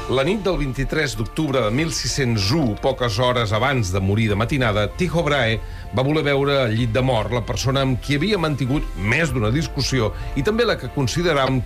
La nit del 23 d'octubre de 1601, poques hores abans de morir de matinada, Tycho Brahe va voler veure al llit de mort la persona amb qui havia mantingut més d'una discussió i també la que consideràvem